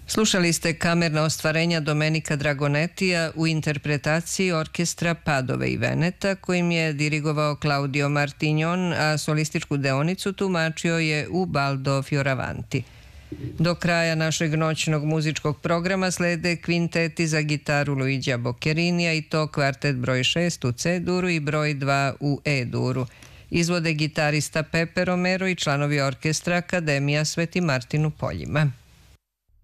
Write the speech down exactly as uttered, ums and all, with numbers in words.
Slušali ste kamerna ostvarenja Domenica Dragonetija u interpretaciji orkestra Padove i Veneta, kojim je dirigovao Claudio Martignon, a solističku deonicu tumačio je Ubaldo Fioravanti. Do kraja našeg noćnog muzičkog programa slede kvinteti za gitaru Luigija Boccherinija, i to kvartet broj šest u C-duru i broj dva u E-duru. Izvode gitarista Pepe Romero i članovi orkestra Akademija Sveti Martin u Poljima.